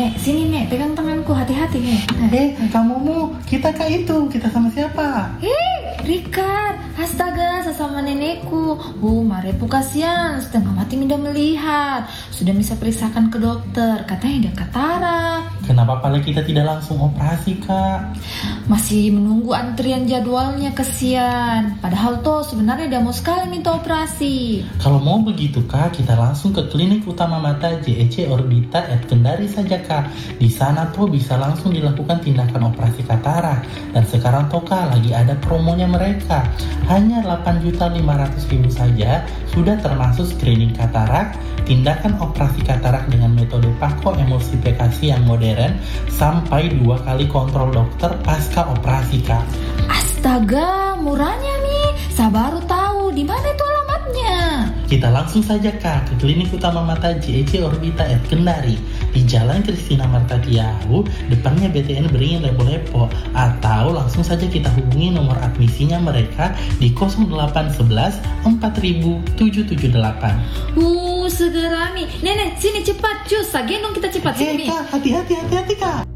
Nek, sini Nek, pegang tanganku, hati-hati Nek. Kamu kita itu, kita sama siapa? Rikard, astaga, sesama nenekku. Marepu kasihan, setengah mati tidak melihat. Sudah bisa periksakan ke dokter, katanya dia katarak. Kenapa pala kita tidak langsung operasi, Kak? Masih menunggu antrian jadwalnya, kesian. Padahal toh sebenarnya dia mau sekali minta operasi. Kalau mau begitu, Kak, kita langsung ke klinik utama mata JEC Orbita at Kendari saja, Kak. Di sana tuh bisa langsung dilakukan tindakan operasi katarak. Dan sekarang toh, Kak, lagi ada promonya mereka. Hanya 8.500.000 saja sudah termasuk screening katarak, tindakan operasi katarak dengan metode pako-emulsifikasi yang modern, sampai 2 kali kontrol dokter pasca operasi, Kak. Astaga, murahnya nih. Saya baru tahu di mana itu alamatnya. Kita langsung saja, Kak, ke klinik utama mata JEC Orbita at Kendari di Jalan Kristina Marta Tiahu, depannya BTN Beringin Lepo-Lepo, atau langsung saja kita hubungi nomor admisinya mereka di 0811 4778. Segera nih. Nenek, sini cepat, cus. Gendong kita cepat sini. Kak, hati-hati, Kak.